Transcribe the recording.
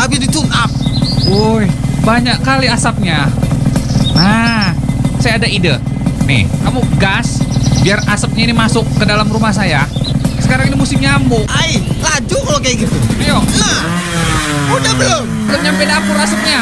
habis ditune up. Woi, banyak kali asapnya. Nah, saya ada ide. Nih, kamu gas biar asapnya ini masuk ke dalam rumah saya. Sekarang ini musim nyamuk. Ai, laju kalau kayak gitu. Ayo, Nah, udah belum? belum nyampe dapur asapnya.